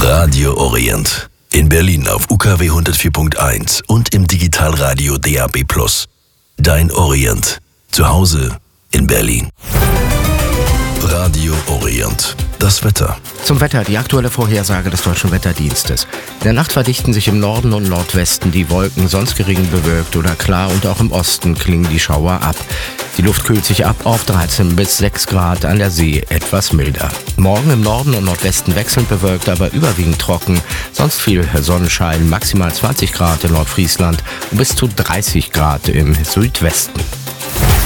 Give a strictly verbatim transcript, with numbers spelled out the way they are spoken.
Radio Orient. In Berlin auf U K W hundertvier Punkt eins und im Digitalradio D A B plus. Dein Orient. Zu Hause in Berlin. Radio Orient. Das Wetter. Zum Wetter, die aktuelle Vorhersage des Deutschen Wetterdienstes. In der Nacht verdichten sich im Norden und Nordwesten die Wolken, sonst gering bewölkt oder klar, und auch im Osten klingen die Schauer ab. Die Luft kühlt sich ab auf dreizehn bis sechs Grad, an der See etwas milder. Morgen im Norden und Nordwesten wechselnd bewölkt, aber überwiegend trocken. Sonst viel Sonnenschein, maximal zwanzig Grad in Nordfriesland und bis zu dreißig Grad im Südwesten.